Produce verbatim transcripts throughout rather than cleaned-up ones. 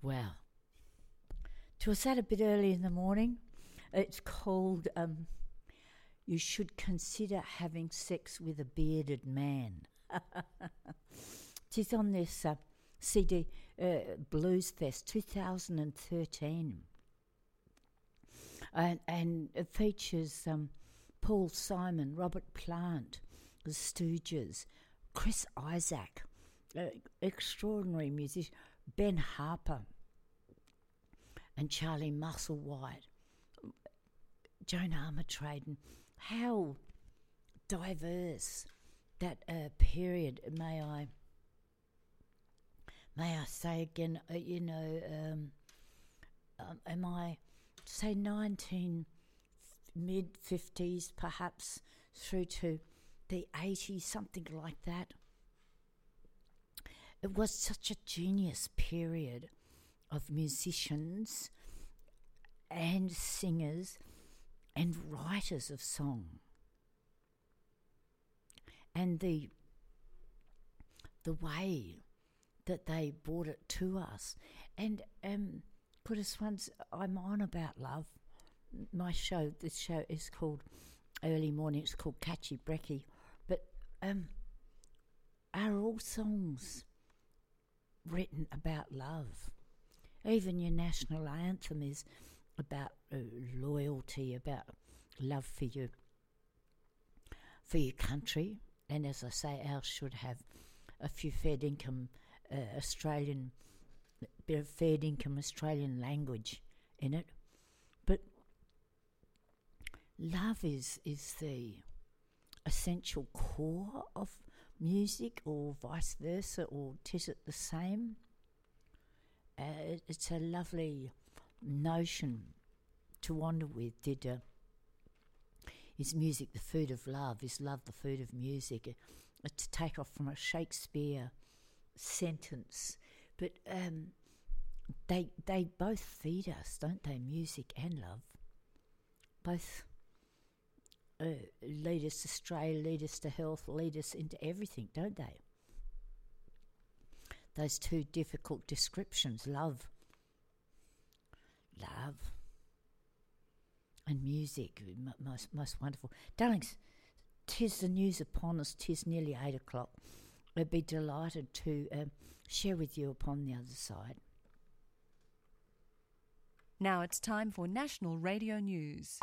Wow. Was that a bit early in the morning? It's called um, You Should Consider Having Sex with a Bearded Man. It's on this uh, C D uh, Blues Fest two thousand thirteen. And, and it features um, Paul Simon, Robert Plant, the Stooges, Chris Isaak, uh, extraordinary musician, Ben Harper, and Charlie Musselwhite, Joan Armatrading. How diverse that uh, period, may I may I say again, uh, you know, um, um, am I, say nineteen, mid-fifties perhaps, through to the eighties, something like that. It was such a genius period of musicians and singers and writers of song. And the the way that they brought it to us. And um, put us once, I'm on about love. My show, this show is called Early Morning, it's called Catchy Brecky. But um, are all songs written about love? Even your national anthem is about uh, loyalty, about love for you, for your country. And as I say, ours should have a few fair income uh, Australian, bit of fair income Australian language in it. But love is is the essential core of music, or vice versa, or is it the same? Uh, it's a lovely notion to wander with. Did uh, is music the food of love? Is love the food of music? Uh, to take off from a Shakespeare sentence, but um, they they both feed us, don't they? Music and love, both uh, lead us astray, lead us to health, lead us into everything, don't they? Those two difficult descriptions, love, love, and music, most most wonderful. Darlings, 'tis the news upon us, 'tis nearly eight o'clock. I'd be delighted to um, share with you upon the other side. Now it's time for National Radio News.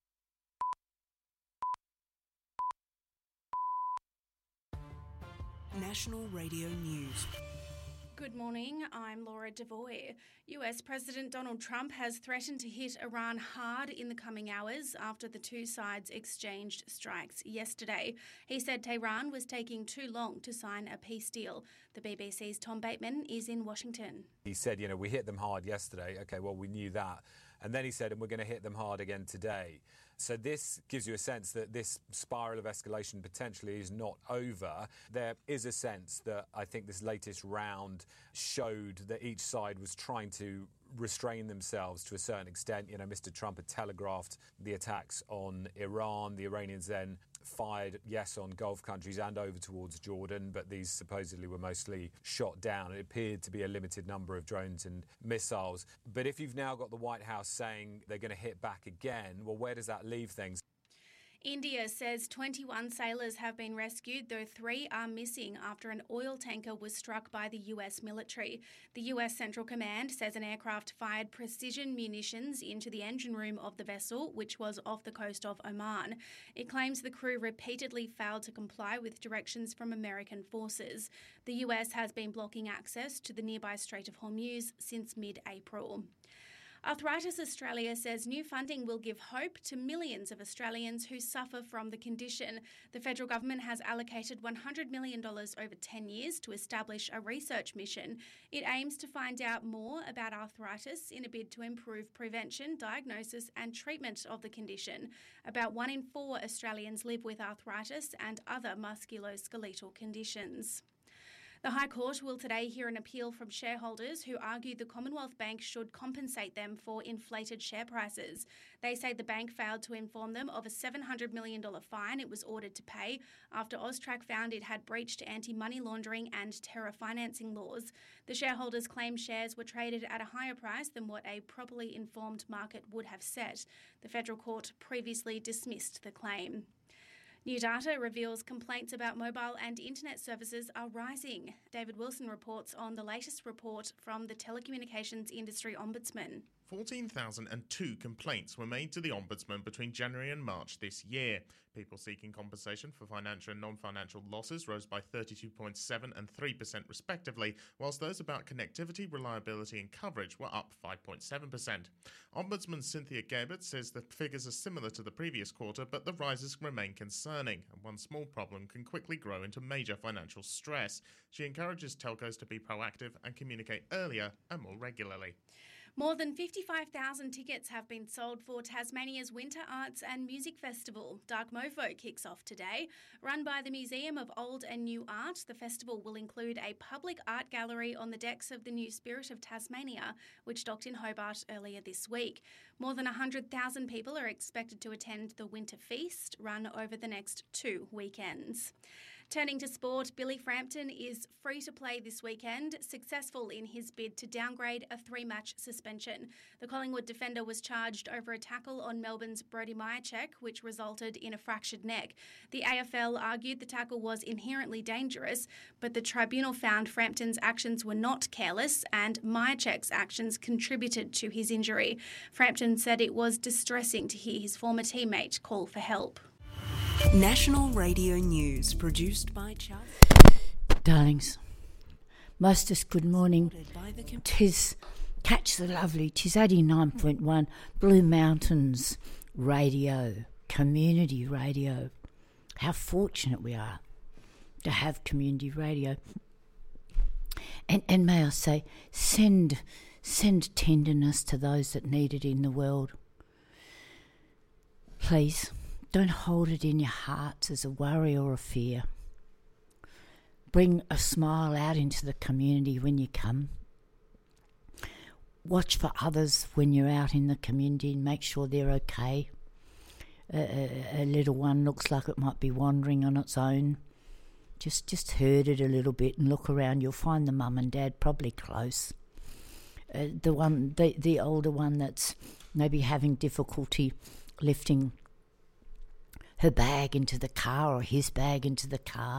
National Radio News. Good morning, I'm Laura Devoy. U S President Donald Trump has threatened to hit Iran hard in the coming hours after the two sides exchanged strikes yesterday. He said Tehran was taking too long to sign a peace deal. The B B C's Tom Bateman is in Washington. He said, you know, we hit them hard yesterday. OK, well, we knew that. And then he said, and we're going to hit them hard again today. So this gives you a sense that this spiral of escalation potentially is not over. There is a sense that I think this latest round showed that each side was trying to restrain themselves to a certain extent. You know, Mister Trump had telegraphed the attacks on Iran. The Iranians then fired, yes, on Gulf countries and over towards Jordan, but these supposedly were mostly shot down. It appeared to be a limited number of drones and missiles. But if you've now got the White House saying they're going to hit back again, well, where does that leave things? India says twenty-one sailors have been rescued, though three are missing after an oil tanker was struck by the U S military. The U S Central Command says an aircraft fired precision munitions into the engine room of the vessel, which was off the coast of Oman. It claims the crew repeatedly failed to comply with directions from American forces. The U S has been blocking access to the nearby Strait of Hormuz since mid-April. Arthritis Australia says new funding will give hope to millions of Australians who suffer from the condition. The federal government has allocated one hundred million dollars over ten years to establish a research mission. It aims to find out more about arthritis in a bid to improve prevention, diagnosis and treatment of the condition. About one in four Australians live with arthritis and other musculoskeletal conditions. The High Court will today hear an appeal from shareholders who argue the Commonwealth Bank should compensate them for inflated share prices. They say the bank failed to inform them of a seven hundred million dollars fine it was ordered to pay after Austrac found it had breached anti-money laundering and terror financing laws. The shareholders claim shares were traded at a higher price than what a properly informed market would have set. The Federal Court previously dismissed the claim. New data reveals complaints about mobile and internet services are rising. David Wilson reports on the latest report from the Telecommunications Industry Ombudsman. fourteen thousand two complaints were made to the Ombudsman between January and March this year. People seeking compensation for financial and non-financial losses rose by thirty-two point seven and three percent respectively, whilst those about connectivity, reliability and coverage were up five point seven percent. Ombudsman Cynthia Gebert says the figures are similar to the previous quarter, but the rises remain concerning, and one small problem can quickly grow into major financial stress. She encourages telcos to be proactive and communicate earlier and more regularly. More than fifty-five thousand tickets have been sold for Tasmania's Winter Arts and Music Festival. Dark Mofo kicks off today. Run by the Museum of Old and New Art, the festival will include a public art gallery on the decks of the new Spirit of Tasmania, which docked in Hobart earlier this week. More than one hundred thousand people are expected to attend the Winter Feast, run over the next two weekends. Turning to sport, Billy Frampton is free to play this weekend, successful in his bid to downgrade a three-match suspension. The Collingwood defender was charged over a tackle on Melbourne's Brody Myercheck, which resulted in a fractured neck. The A F L argued the tackle was inherently dangerous, but the tribunal found Frampton's actions were not careless and Myercheck's actions contributed to his injury. Frampton said it was distressing to hear his former teammate call for help. National Radio News, produced by Charles. Darlings, mostest good morning. Tis Catch the Lovely, tis eighty-nine point one Blue Mountains Radio, community radio. How fortunate we are to have community radio. And and may I say, send send tenderness to those that need it in the world. Please. Don't hold it in your hearts as a worry or a fear. Bring a smile out into the community when you come. Watch for others when you're out in the community and make sure they're okay. A, a, a little one looks like it might be wandering on its own. Just just herd it a little bit and look around. You'll find the mum and dad probably close. Uh, the one, the, the older one that's maybe having difficulty lifting her bag into the car or his bag into the car.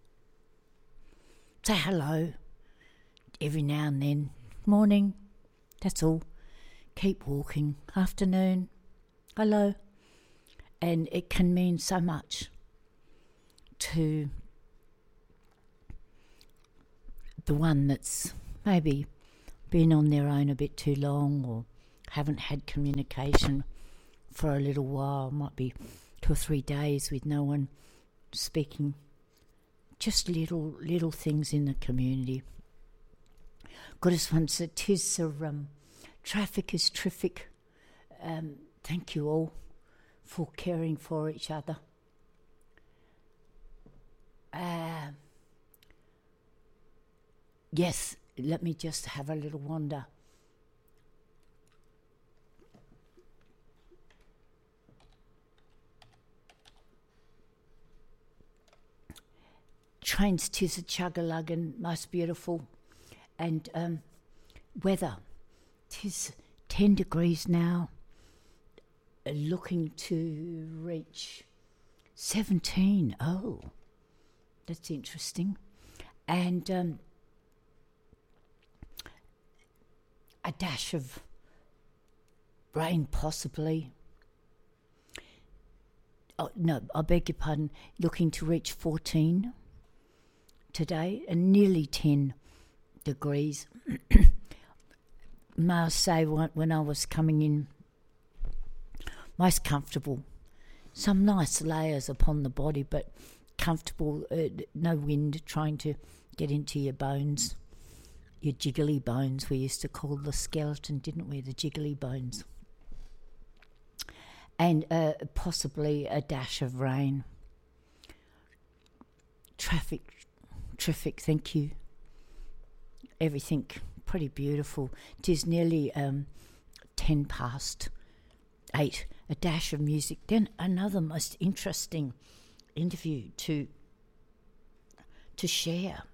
Say hello every now and then. Morning, that's all. Keep walking. Afternoon, hello. And it can mean so much to the one that's maybe been on their own a bit too long or haven't had communication for a little while. Might be two or three days with no one speaking. Just little little things in the community. Goodness one said, tis a, um, traffic is terrific. Um, thank you all for caring for each other. Uh, yes, let me just have a little wander. Trains, tis a chug-a-luggin', most beautiful. And um, weather, tis ten degrees now, uh, looking to reach seventeen. Oh, that's interesting. And um, a dash of rain possibly. Oh, no, I beg your pardon, looking to reach fourteen. Today, and nearly ten degrees. May I say, when I was coming in, most comfortable. Some nice layers upon the body, but comfortable, uh, no wind trying to get into your bones. Your jiggly bones, we used to call the skeleton, didn't we? The jiggly bones. And uh, possibly a dash of rain. Traffic Terrific, thank you. everything pretty beautiful. It is nearly um, ten past eight. A dash of music. Then another most interesting interview to to share.